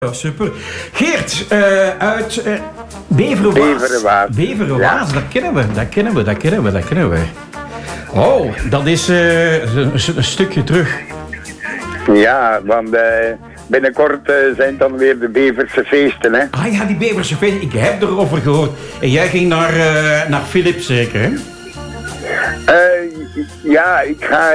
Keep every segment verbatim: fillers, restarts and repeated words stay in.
Ja, super. Geert, uh, uit uh, Beverwaas. Beverwaas. Beverwaas, ja. dat kennen we, dat kennen we, dat kennen we, dat kennen we. Oh, dat is uh, een, een stukje terug. Ja, want uh, binnenkort uh, zijn dan weer de Beverse feesten, hè? Ah ja, die Beverse feesten, ik heb erover gehoord. En jij ging naar, uh, naar Philips zeker, hè? Uh, ja, ik ga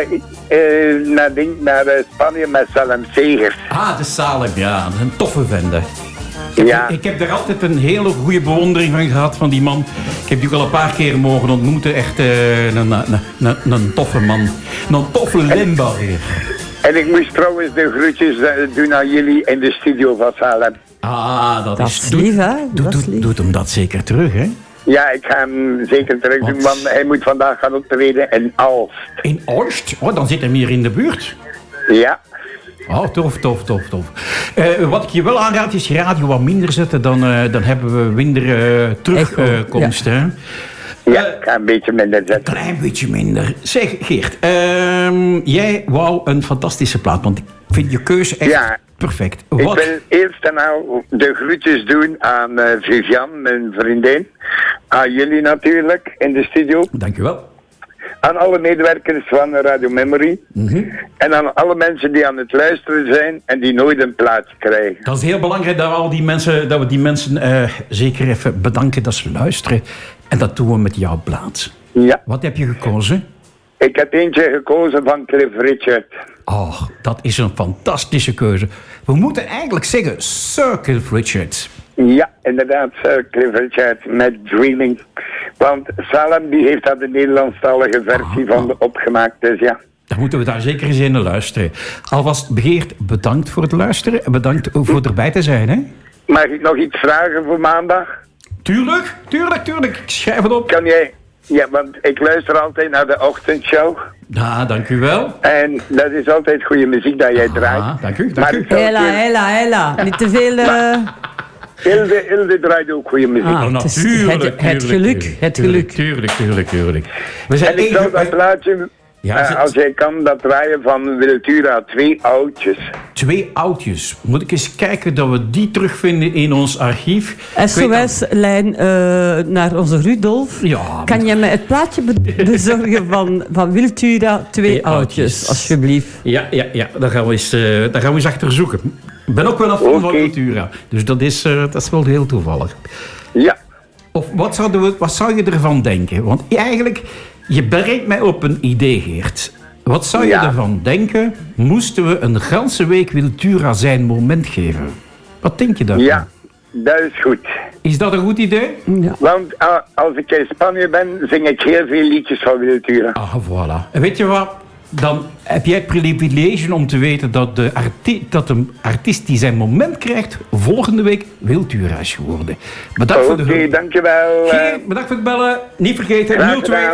uh, naar, ding, naar uh, Spanje met Salem Segers. Ah, de Salem, ja. Een toffe vende. Ik heb, ja. ik heb er altijd een hele goede bewondering van gehad, van die man. Ik heb die ook al een paar keer mogen ontmoeten. Echt uh, een, een, een, een toffe man. Een toffe Limburger. En ik moest trouwens de groetjes uh, doen aan jullie in de studio van Salem. Ah, dat, dat is... is lief, hè? Doet doe, doe, doe hem dat zeker terug, hè? Ja, ik ga hem zeker terug doen, want hij moet vandaag gaan optreden in Aalst. In Aalst? Oh, dan zit hij hier in de buurt. Ja. Oh, tof, tof, tof, tof. Uh, wat ik je wel aanraad is je radio wat minder zetten, dan, uh, dan hebben we minder uh, terugkomst. Uh, ja, uh, ja, ik ga een beetje minder zetten. Een klein beetje minder. Zeg, Geert, uh, jij wou een fantastische plaat, want ik vind je keuze echt ja. perfect. Wat? Ik Wat? wil eerst en al de groetjes doen aan uh, Vivian, mijn vriendin. Aan jullie natuurlijk, in de studio. Dank je wel. Aan alle medewerkers van Radio Memory. Mm-hmm. En aan alle mensen die aan het luisteren zijn en die nooit een plaats krijgen. Dat is heel belangrijk dat we, al die mensen, dat we die mensen uh, zeker even bedanken dat ze luisteren. En dat doen we met jouw plaats. Ja. Wat heb je gekozen? Ik heb eentje gekozen van Cliff Richard. Oh, dat is een fantastische keuze. We moeten eigenlijk zeggen Sir Cliff Richard. Ja, inderdaad, Sir Cliff Richard met Dreaming. Want Salem die heeft dat de Nederlandstalige versie ah, van de opgemaakt, dus ja. Dan moeten we daar zeker eens in naar luisteren. Alvast Geert, bedankt voor het luisteren en bedankt voor erbij te zijn, hè? Mag ik nog iets vragen voor maandag? Tuurlijk, tuurlijk, tuurlijk. Ik schrijf het op. Kan jij... Ja, want ik luister altijd naar de ochtendshow. Ja, dank u wel. En dat is altijd goede muziek dat jij draait. Ah, dank u, dank u. Hela, hela, hela. Niet te veel... Uh... Hilde, Hilde draait ook goede muziek. Ah, oh, het, is tuurlijk, het, het geluk, tuurlijk, het geluk. Tuurlijk, tuurlijk, tuurlijk. We zijn en ik zou dat plaatje, ja, uh, als jij kan, dat draaien van Wiltura, twee oudjes. Twee oudjes. Moet ik eens kijken dat we die terugvinden in ons archief. S O S-lijn uh, naar onze Rudolf. Ja, kan je me het plaatje be- bezorgen van, van Wiltura, twee, twee oudjes, oudjes, alsjeblieft. Ja, ja, ja. Daar gaan we eens, uh, daar gaan we eens achter zoeken. Ik ben ook wel een fan okay. van Wiltura. Dus dat is, uh, dat is wel heel toevallig. Ja. Of wat zou, we, wat zou je ervan denken? Want eigenlijk, je brengt mij op een idee, Geert. Wat zou je ja. ervan denken, moesten we een ganse week Wiltura zijn moment geven? Wat denk je daarvan? Ja, dat is goed. Is dat een goed idee? Ja. Want uh, als ik in Spanje ben, zing ik heel veel liedjes van Wiltura. Ah, voilà. En weet je wat? Dan heb jij het privilege om te weten dat de, arti- dat de artiest die zijn moment krijgt, volgende week Wiltura is geworden. Bedankt okay, voor de Oké, dankjewel. Geert, bedankt voor het bellen. Niet vergeten, nul twee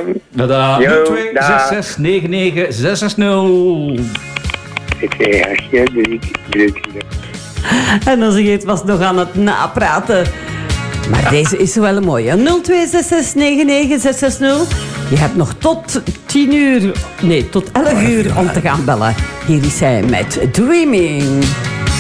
nul twee zes zes negen negen zes zes nul. En onze Geert was nog aan het napraten. Maar deze is wel een mooie. nul twee zes zes negen negen zes zes nul. Je hebt nog tot tien uur, nee, tot elf uur om te gaan bellen. Hier is hij met Dreaming.